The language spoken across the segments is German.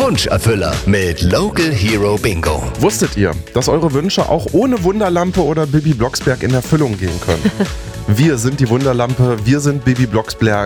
Wunscherfüller mit Local Hero Bingo. Wusstet ihr, dass eure Wünsche auch ohne Wunderlampe oder Bibi Blocksberg in Erfüllung gehen können? Wir sind die Wunderlampe, wir sind Bibi Blocksberg,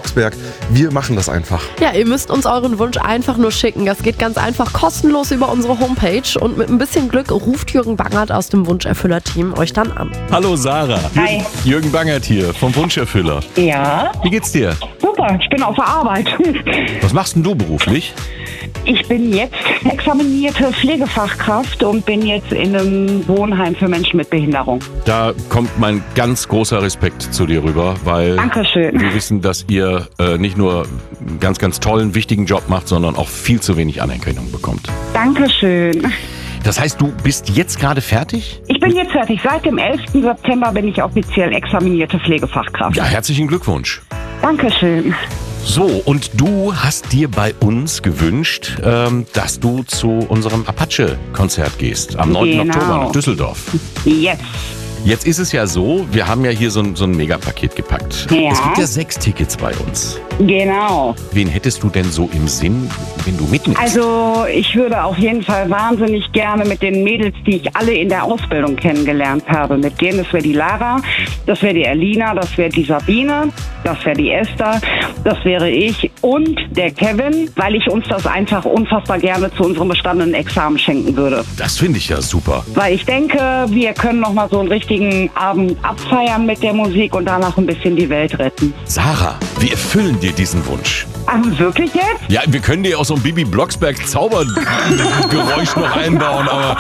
wir machen das einfach. Ja, ihr müsst uns euren Wunsch einfach nur schicken. Das geht ganz einfach kostenlos über unsere Homepage und mit ein bisschen Glück ruft Jürgen Bangert aus dem Wunscherfüller-Team euch dann an. Hallo Sarah. Hi. Jürgen Bangert hier vom Wunscherfüller. Ja, Wie geht's dir? super, ich bin auf der Arbeit. Was machst denn du beruflich? Ich bin jetzt examinierte Pflegefachkraft und bin jetzt in einem Wohnheim für Menschen mit Behinderung. Da kommt mein ganz großer Respekt zu dir rüber, weil Dankeschön. wir wissen, dass ihr nicht nur einen ganz, ganz tollen, wichtigen Job macht, sondern auch viel zu wenig Anerkennung bekommt. Dankeschön. Das heißt, du bist jetzt gerade fertig? Ich bin jetzt fertig. Seit dem 11. September bin ich offiziell examinierte Pflegefachkraft. Ja, herzlichen Glückwunsch. Dankeschön. So, und du hast dir bei uns gewünscht, dass du zu unserem Apache-Konzert gehst am 9. Genau. Oktober nach Düsseldorf. Jetzt. Jetzt ist es ja so, wir haben ja hier so ein Megapaket gepackt. Ja. Es gibt ja 6 Tickets bei uns. Genau. Wen hättest du denn so im Sinn, wenn du mitnimmst? Also ich würde auf jeden Fall wahnsinnig gerne mit den Mädels, die ich alle in der Ausbildung kennengelernt habe, mit denen, das wäre die Lara, das wäre die Alina, das wäre die Sabine, das wäre die Esther, das wäre ich und der Kevin, weil ich uns das einfach unfassbar gerne zu unserem bestandenen Examen schenken würde. Das finde ich ja super. Weil ich denke, wir können noch mal so einen richtigen Abend abfeiern mit der Musik und danach ein bisschen die Welt retten. Sarah, wir erfüllen dir diesen Wunsch. Ach, wirklich jetzt? Ja, wir können dir auch so ein Bibi Blocksberg Zaubergeräusch noch einbauen, aber...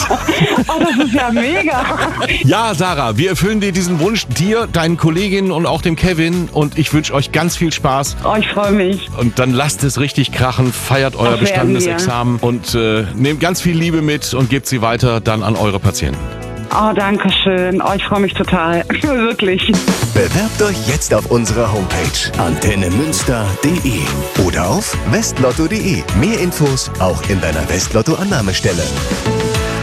Oh, das ist ja mega. Ja, Sarah, wir erfüllen dir diesen Wunsch, dir, deinen Kolleginnen und auch dem Kevin, und ich wünsche euch ganz viel Spaß. Oh, ich freue mich. Und dann lasst es richtig krachen, feiert euer Das werden bestandenes wir. Examen und nehmt ganz viel Liebe mit und gebt sie weiter dann an eure Patienten. Oh, danke schön. Oh, ich freue mich total. Wirklich. Bewerbt euch jetzt auf unserer Homepage antennemünster.de oder auf westlotto.de. Mehr Infos auch in deiner Westlotto-Annahmestelle.